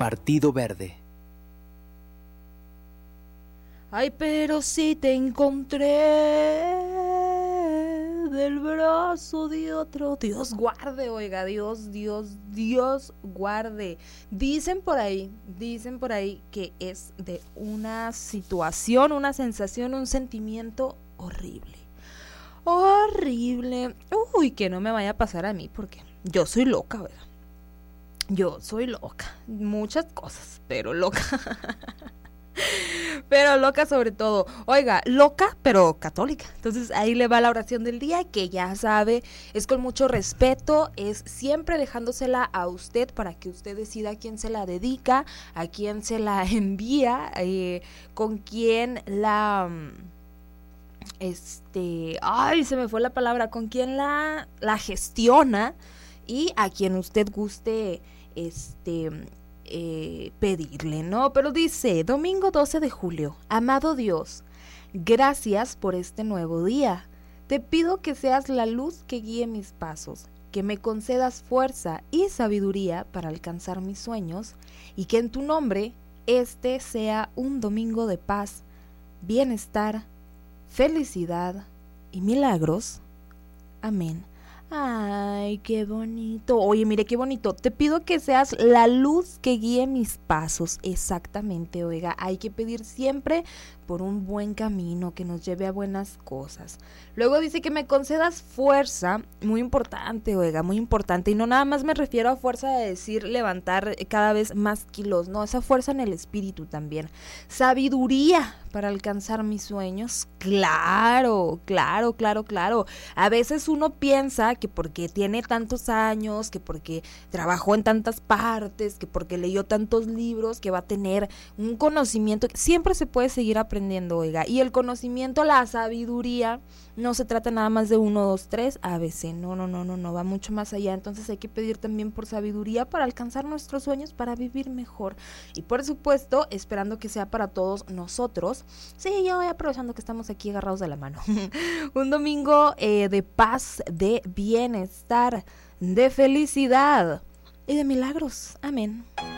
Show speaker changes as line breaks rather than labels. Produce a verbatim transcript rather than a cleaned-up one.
Partido Verde.
Ay, pero si te encontré del brazo de otro. Dios guarde, oiga, Dios, Dios, Dios guarde. Dicen por ahí, dicen por ahí que es de una situación, una sensación, un sentimiento horrible. Horrible. Uy, que no me vaya a pasar a mí porque yo soy loca, oiga. Yo soy loca. Muchas cosas, pero loca. Pero loca sobre todo. Oiga, loca pero católica. Entonces ahí le va la oración del día, que ya sabe, es con mucho respeto, es siempre dejándosela a usted para que usted decida a quién se la dedica, a quién se la envía, eh, con quién la... Este, ay, se me fue la palabra, con quién la, la gestiona y a quien usted guste, este... Eh, pedirle, ¿no? Pero dice, domingo doce de julio, amado Dios, gracias por este nuevo día. Te pido que seas la luz que guíe mis pasos, que me concedas fuerza y sabiduría para alcanzar mis sueños y que en tu nombre este sea un domingo de paz, bienestar, felicidad y milagros. Amén. Ay, qué bonito. Oye, mire qué bonito. Te pido que seas la luz que guíe mis pasos. Exactamente, oiga. Hay que pedir siempre por un buen camino que nos lleve a buenas cosas. Luego dice que me concedas fuerza. Muy importante, oiga, muy importante. Y no nada más me refiero a fuerza de decir levantar cada vez más kilos. No, esa fuerza en el espíritu también. Sabiduría para alcanzar mis sueños. Claro, claro, claro, claro. A veces uno piensa que porque tiene tantos años, que porque trabajó en tantas partes, que porque leyó tantos libros, que va a tener un conocimiento. Siempre se puede seguir aprendiendo, oiga. Y el conocimiento, la sabiduría, no se trata nada más de uno, dos, tres, A B C. No, no, no, no, no, va mucho más allá. Entonces hay que pedir también por sabiduría para alcanzar nuestros sueños, para vivir mejor. Y por supuesto, esperando que sea para todos nosotros. Sí, yo voy aprovechando que estamos aquí agarrados de la mano. Un domingo eh, de paz, de bienestar, de felicidad y de milagros. Amén.